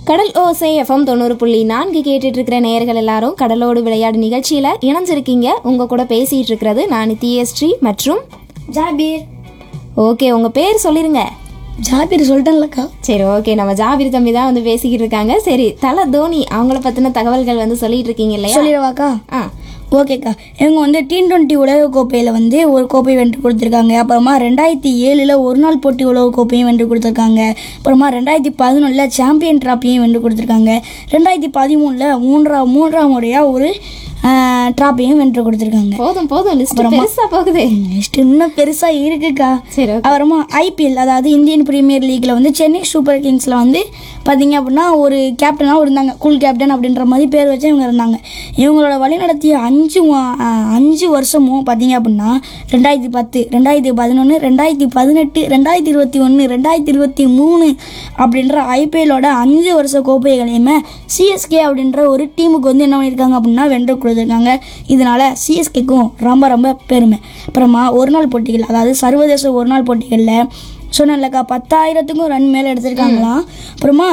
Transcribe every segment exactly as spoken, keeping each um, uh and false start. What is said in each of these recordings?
கடல் ஓசை எஃப்எம் தொண்ணூறு புள்ளி நான்கு கேட்டுட்டு இருக்கிற நேயர்கள் எல்லாரும் கடலோடு விளையாடு நிகழ்ச்சியில இணைஞ்சிருக்கீங்க. உங்க கூட பேசிட்டு இருக்கிறது நான் நித்யஸ்ரீ மற்றும் ஜாபீர். ஓகே, உங்க பேர் சொல்லிருங்க. ஜாபீர் சொல்லிட்டேன்லக்கா. சரி, ஓகே. நம்ம ஜாபீர் தம்பி தான் வந்து பேசிக்கிட்டு இருக்காங்க. சரி, தல தோனி அவங்கள பத்தின தகவல்கள் வந்து சொல்லிட்டு இருக்கீங்க இல்லையா? சொல்லிடுவாக்கா? ஆ, ஓகேக்கா. இவங்க வந்து டி டுவெண்ட்டி உலக கோப்பையில் வந்து ஒரு கோப்பை வென்று கொடுத்துருக்காங்க. அப்புறமா ரெண்டாயிரத்தி ஏழில் ஒரு நாள் போட்டி உலக கோப்பையும் வென்று கொடுத்துருக்காங்க. அப்புறமா ரெண்டாயிரத்தி பதினொன்றில் சாம்பியன் ட்ராஃபியும் வென்று கொடுத்துருக்காங்க. ரெண்டாயிரத்தி பதிமூணில் மூன்றாம் மூன்றாம் முறையாக ஒரு ட்ராஃபியும் வென்று கொடுத்துருக்காங்க. போதும் போதும், லிஸ்ட் பெருசா போகுது. லிஸ்ட் இன்னும் பெருசாக இருக்குக்கா. சரி, அப்புறமா ஐபிஎல் அதாவது இந்தியன் பிரீமியர் லீக்ல வந்து சென்னை சூப்பர் கிங்ஸில் வந்து பார்த்தீங்க அப்படின்னா ஒரு கேப்டனாகவும் இருந்தாங்க. கூல் கேப்டன் அப்படின்ற மாதிரி பேர் வச்சு இவங்க இருந்தாங்க. இவங்களோட வழிநடத்திய அஞ்சு அஞ்சு வருஷமும் பார்த்தீங்க அப்படின்னா ரெண்டாயிரத்தி பத்து ரெண்டாயிரத்தி பதினொன்று ரெண்டாயிரத்தி பதினெட்டு ரெண்டாயிரத்தி இருபத்தி ஒன்று ரெண்டாயிரத்தி இருபத்தி மூணு அப்படின்ற ஐபிஎல்லோட அஞ்சு வருஷ கோப்பைகளையுமே சிஎஸ்கே அப்படின்ற ஒரு டீமுக்கு வந்து என்ன பண்ணியிருக்காங்க அப்படின்னா வென்று கொடுத்துருக்காங்க. இதனால சிஎஸ்கேக்கும் ரொம்ப ரொம்ப பெருமை. அப்புறமா ஒரு நாள் போட்டிகள் அதாவது சர்வதேச ஒரு நாள் போட்டிகளில் சொன்னேன்லக்கா பத்தாயிரத்துக்கும் ரன் மேலே எடுத்திருக்காங்களாம். அப்புறமா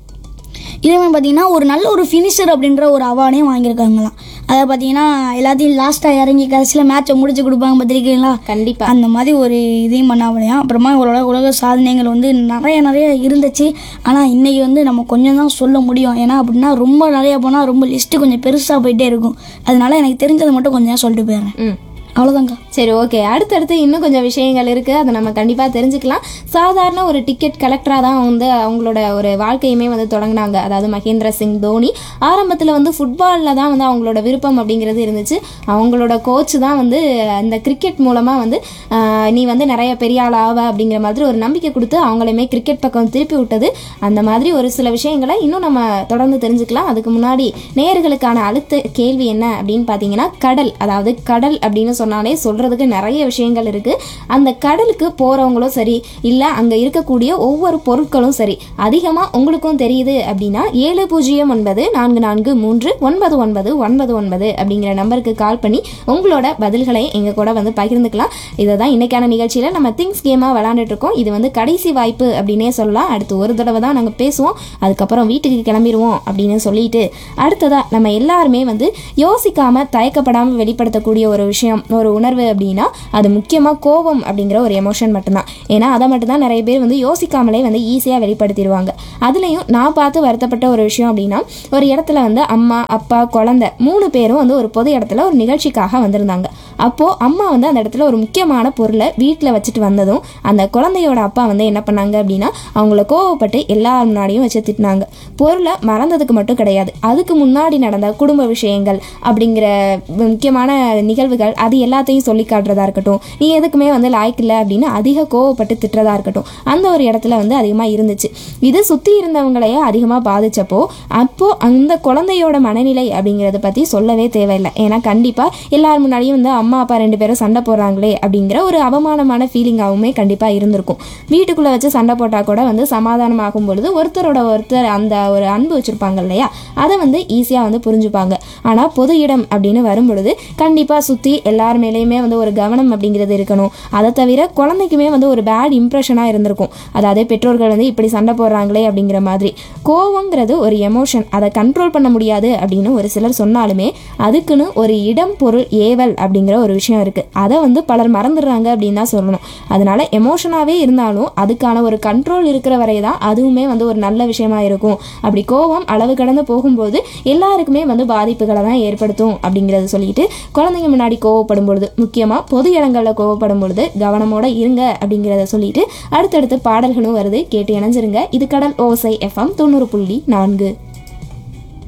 இதே மாதிரி பார்த்தீங்கன்னா ஒரு நல்ல ஒரு ஃபினிஷர் அப்படின்ற ஒரு அவார்டையும் வாங்கியிருக்காங்களாம். அதை பார்த்தீங்கன்னா எல்லாத்தையும் லாஸ்ட்டாக இறங்கி கடைசியில் மேட்சை முடிச்சு கொடுப்பாங்க பார்த்துருக்கீங்களா? கண்டிப்பாக அந்த மாதிரி ஒரு இதையும் பண்ணாமலையாம். அப்புறமா இவரோட உலக சாதனைகள் வந்து நிறைய நிறைய இருந்துச்சு. ஆனால் இன்றைக்கி வந்து நம்ம கொஞ்சம் தான் சொல்ல முடியும். ஏன்னா அப்படின்னா ரொம்ப நிறையா போனால் ரொம்ப லிஸ்ட்டு கொஞ்சம் பெருசாக போயிட்டே இருக்கும். அதனால எனக்கு தெரிஞ்சதை மட்டும் கொஞ்சம் சொல்லிட்டு போயிடுறேன். ம் அவ்வளோதாங்க. சரி, ஓகே. அடுத்தடுத்து இன்னும் கொஞ்சம் விஷயங்கள் இருக்குது, அதை நம்ம கண்டிப்பாக தெரிஞ்சுக்கலாம். சாதாரண ஒரு டிக்கெட் கலெக்டராக தான் வந்து அவங்களோட ஒரு வாழ்க்கையுமே வந்து தொடங்கினாங்க. அதாவது மகேந்திர சிங் தோனி ஆரம்பத்தில் வந்து ஃபுட்பாலில் தான் வந்து அவங்களோட விருப்பம் அப்படிங்கிறது இருந்துச்சு. அவங்களோட கோச் தான் வந்து இந்த கிரிக்கெட் மூலமாக வந்து நீ வந்து நிறைய பெரிய ஆள் ஆவ அப்படிங்கிற மாதிரி ஒரு நம்பிக்கை கொடுத்து அவங்களையுமே கிரிக்கெட் பக்கம் திருப்பி விட்டது. அந்த மாதிரி ஒரு சில விஷயங்களை இன்னும் நம்ம தொடர்ந்து தெரிஞ்சுக்கலாம். அதுக்கு முன்னாடி நேயர்களுக்கான அடுத்த கேள்வி என்ன அப்படின்னு பார்த்தீங்கன்னா, கடல் அதாவது கடல் அப்படின்னு சொன்னாலே சொல்றதுக்கு நிறைய விஷயங்கள் இருக்கு. அந்த கடலுக்கு போறவங்களும் சரி, இல்ல அங்க இருக்கக்கூடிய ஒவ்வொரு பொருட்களும் சரி, அதிகமா உங்களுக்கும் தெரியுது அப்படின்னா ஏழு பூஜ்ஜியம் ஒன்பது நான்கு நான்கு மூன்று ஒன்பது ஒன்பது ஒன்பது ஒன்பது அப்படிங்கிற நம்பருக்கு கால் பண்ணி உங்களோட பதில்களை எங்க கூட வந்து பகிர்ந்துக்கலாம். இதை தான் இன்னைக்கான நிகழ்ச்சியில நம்ம திங்ஸ் கேமா விளையாண்டுட்டு இருக்கோம். இது வந்து கடைசி வாய்ப்பு அப்படின்னே சொல்லலாம். அடுத்து ஒரு தடவை தான் நாங்க பேசுவோம், அதுக்கப்புறம் வீட்டுக்கு கிளம்பிடுவோம் அப்படின்னு சொல்லிட்டு அடுத்ததா நம்ம எல்லாருமே வந்து யோசிக்காம தயக்கப்படாம வெளிப்படுத்தக்கூடிய ஒரு விஷயம், ஒரு உணர்வு அப்படின்னா அது முக்கியமாக கோபம் அப்படிங்கிற ஒரு எமோஷன் மட்டும்தான். ஏன்னா அதை மட்டும்தான் நிறைய பேர் வந்து யோசிக்காமலே வந்து ஈஸியாக வெளிப்படுத்திடுவாங்க. அதுலேயும் நான் பார்த்து வருத்தப்பட்ட ஒரு விஷயம் அப்படின்னா, ஒரு இடத்துல வந்து அம்மா அப்பா குழந்தை மூணு பேரும் வந்து ஒரு பொது இடத்துல ஒரு நிகழ்ச்சிக்காக வந்திருந்தாங்க. அப்போது அம்மா வந்து அந்த இடத்துல ஒரு முக்கியமான பொருளை வீட்டில் வச்சுட்டு வந்ததும் அந்த குழந்தையோட அப்பா வந்து என்ன பண்ணாங்க அப்படின்னா அவங்கள கோவப்பட்டு எல்லார் முன்னாடியும் வச்சு திட்டினாங்க. பொருளை மறந்ததுக்கு மட்டும் கிடையாது, அதுக்கு முன்னாடி நடந்த குடும்ப விஷயங்கள் அப்படிங்கிற முக்கியமான நிகழ்வுகள் அது எல்லாத்தையும் சொல்லி காட்டுறதா இருக்கட்டும், நீ எதுக்குமே வந்து லாய்க்கு இல்லை அப்படின்னு அதிக கோவப்பட்டு திட்டுறதா இருக்கட்டும், அந்த ஒரு இடத்துல வந்து அதிகமாக இருந்துச்சு. இது சுற்றி இருந்தவங்களையே அதிகமாக பாதிச்சப்போ அப்போது அந்த குழந்தையோட மனநிலை அப்படிங்கிறத பற்றி சொல்லவே தேவையில்லை. ஏன்னா கண்டிப்பாக எல்லார் முன்னாடியும் வந்து அம்மா அப்பா ரெண்டு பேரும் சண்டை போடுறாங்களே அப்படிங்கிற ஒரு அவமானமான ஃபீலிங்காகவுமே கண்டிப்பாக இருந்திருக்கும். வீட்டுக்குள்ளே வச்சு சண்டை போட்டால் கூட வந்து சமாதானமாகும் பொழுது ஒருத்தரோட ஒருத்தர் அந்த ஒரு அன்பு வச்சுருப்பாங்க இல்லையா, அதை வந்து ஈஸியாக வந்து புரிஞ்சுப்பாங்க. ஆனால் பொது இடம் அப்படின்னு வரும் பொழுது கண்டிப்பாக சுற்றி எல்லார் மேலேயுமே வந்து ஒரு கவனம் அப்படிங்கிறது இருக்கணும். அதை தவிர குழந்தைக்குமே வந்து ஒரு பேட் இம்ப்ரெஷனாக இருந்திருக்கும். அதாவது பெற்றோர்கள் வந்து இப்படி சண்டை போடுறாங்களே அப்படிங்கிற மாதிரி. கோவங்கிறது ஒரு எமோஷன், அதை கண்ட்ரோல் பண்ண முடியாது அப்படின்னு ஒரு சிலர் சொன்னாலுமே அதுக்குன்னு ஒரு இடம் பொருள் ஏவல் அப்படிங்கிற ஒரு விஷயம் இருக்குது. அதை வந்து பலர் மறந்துடுறாங்க அப்படின்னு தான் சொல்லணும். அதனால எமோஷனாகவே இருந்தாலும் அதுக்கான ஒரு கண்ட்ரோல் இருக்கிற வரை தான் அதுவுமே வந்து ஒரு நல்ல விஷயமா இருக்கும். அப்படி கோவம் அளவு கடந்து போகும்போது எல்லாருக்குமே வந்து பாதிப்புகளை தான் ஏற்படுத்தும் அப்படிங்கிறத சொல்லிட்டு குழந்தைங்க முன்னாடி கோவப்படும் பொழுது, முக்கியமாக பொது இடங்களில் கோவப்படும் பொழுது கவனமோட இருங்க அப்படிங்கிறத சொல்லிட்டு அடுத்தடுத்து பாடல்களும் வருது, கேட்டு இணைஞ்சிருங்க. இது கடல் ஓசை எஃப்எம் தொண்ணூறு புள்ளி நான்கு.